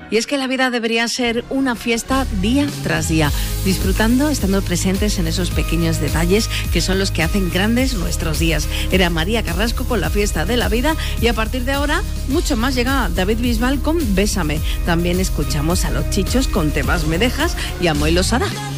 Y es que la vida debería ser una fiesta día tras día, disfrutando, estando presentes en esos pequeños detalles que son los que hacen grandes nuestros días. Era María Carrasco con La fiesta de la vida y a partir de ahora mucho más. Llega David Bisbal con Bésame. También escuchamos a Los Chichos con Te vas me dejas y a Moy Losada.